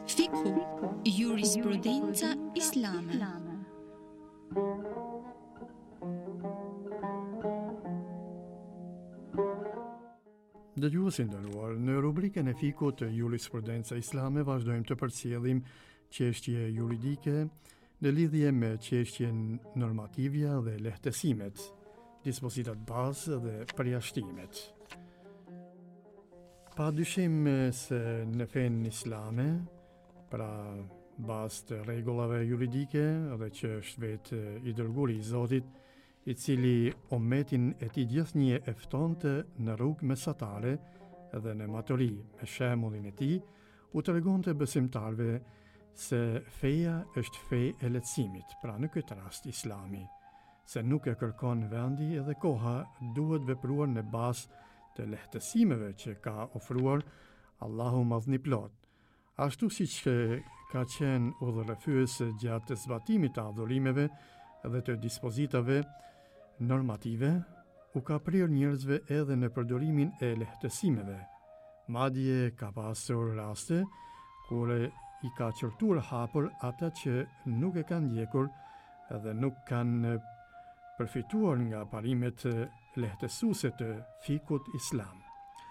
Fikhu, jurisprudenca islame. Dëgjuesi nderuar, në rubrikën e fikut të jurisprudenca islame vazhdojmë të përcjellim çështje juridike në lidhje me çështjen normativja dhe lehtësimet, dispozitat bazë dhe përjashtimet. Pa dyshim se në fenë islame, pra bazë të rregullave juridike dhe që është vetë i dërguari i Zotit, i cili ummetin e tij gjithnjë e ftonte në rrugë mesatare dhe në maturi me shembullin e tij, u tregonte besimtarve se feja është fe e lehtësimit, pra në këtë rast Islami, se nuk e kërkon vendi edhe koha, duhet vepruar në bazë të lehtësimeve që ka ofruar Allahu Madhniplot, ashtu siç ka qenë udhërrëfyes gjatë zbatimit të adhurimeve dhe të dispozitave normative, u ka prirë njerëzve edhe në përdorimin e lehtësimeve. Madje ka pasur raste kur i ka qortuar hapur ata që nuk e kanë ndjekur dhe nuk kanë përfituar nga parimet lehtësuese të fikut islam.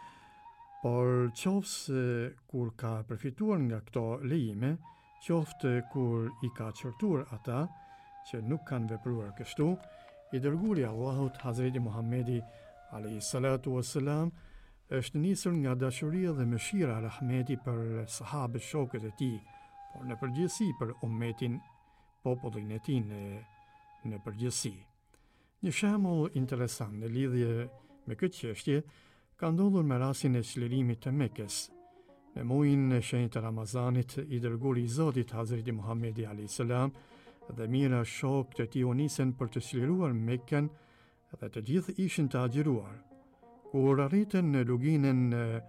Por qoftë kur ka përfituar nga këto lejime, qoftë kur i ka qortuar ata që nuk kanë vepruar kështu, i dërguari Allahut Hazreti Muhamedi alayhi salatu wassalam është nisur nga dashuria dhe mëshira e rahmeti për sahabët shokët e tij, por në përgjithësi për ummetin, popullin e tij në përgjithësi. Një shembull interesant në lidhje me këtë çështje ka ndodhur me rastin e çlirimit të Mekës. Në muajin e shenjtë të Ramazanit, i dërguari i Zotit Hazreti Muhamedi alayhis salam dhe mira shokët e tij u nisën për të çliruar Mekën dhe të gjithë ishin të agjëruar. Kur arritën në luginën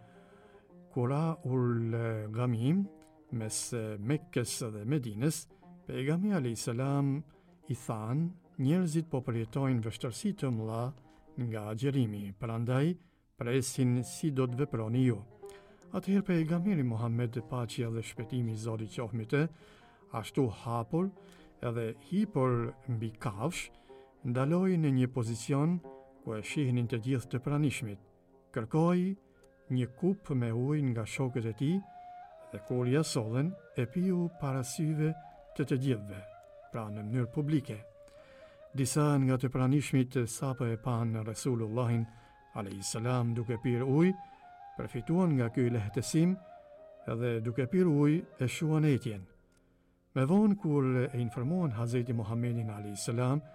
Qura ul Ghamim mes Mekës dhe Medinës, pejgamberi alayhis salam i than: njerëzit po përjetojnë vështirësi të mëdha nga agjerimi, prandaj presin si do të veproni ju. Atëherë pejgamberi Muhammed, paqja dhe shpëtimi i Zotit qoftë me të, ashtu hapur edhe hipur mbi kafsh, ndaloi në një pozicion ku e shihnin të gjithë të pranishmit. Kërkoi një kup me ujë nga shokët e tij dhe kur ja sollen, e piu para syve të gjithëve, pra në mënyrë publike. Disa nga të pranishmit sapo e pan Resulullahin alayhis salam duke pirë ujë, përfituan nga ky lehtësim edhe duke pirë ujë e shuan etjen. Me vonë kur e informuan Hazreti Muhammedin alayhis salam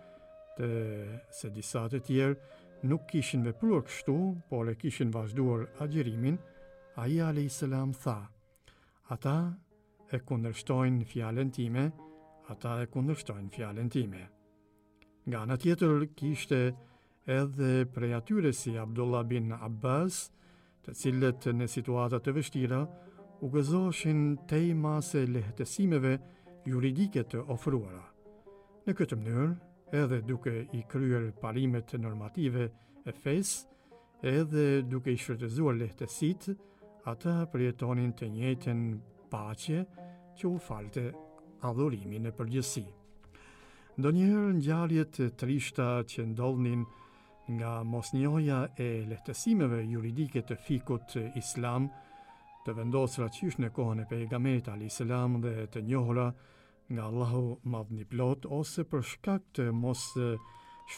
se disa të tjerë nuk kishin vepruar kështu, por e kishin vazhduar agjerimin, ai alayhis salam tha: ata e kundërshtojnë fjalën time, ata e kundërshtojnë fjalën time. Nga ana tjetër kishte edhe prej atyre si Abdullah bin Abbas, të cilët në situata të vështira u gëzoshin tej mase lehtësimeve juridike të ofruara. Në këtë mënyrë, edhe duke i kryer parimet normative e fesë, edhe duke i shfrytëzuar lehtësitë, ata përjetonin të njëjtën paqe që u falte adhurimi në përgjithësi. Ndonjëherë ngjarjet trishta që ndodhin nga mosnjohja e lehtësimeve juridike të fikut islam, të vendosura qysh në kohën e pejgamberit alayhis salam dhe të njohura nga Allahu Madhniplot, ose për shkak të mos